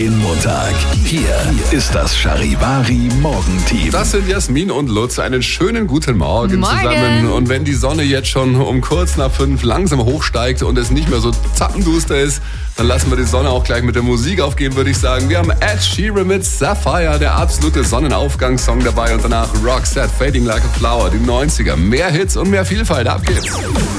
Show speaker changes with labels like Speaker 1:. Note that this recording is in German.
Speaker 1: Montag. Hier ist das Charivari Morgenteam.
Speaker 2: Das sind Jasmin und Lutz. Einen schönen guten Morgen zusammen. Und wenn die Sonne jetzt schon um kurz nach 5 langsam hochsteigt und es nicht mehr so zappenduster ist, dann lassen wir die Sonne auch gleich mit der Musik aufgehen, würde ich sagen. Wir haben Ed Sheeran mit Sapphire, der absolute Sonnenaufgangssong dabei. Und danach Roxette, Fading Like a Flower, die 90er. Mehr Hits und mehr Vielfalt. Ab geht's.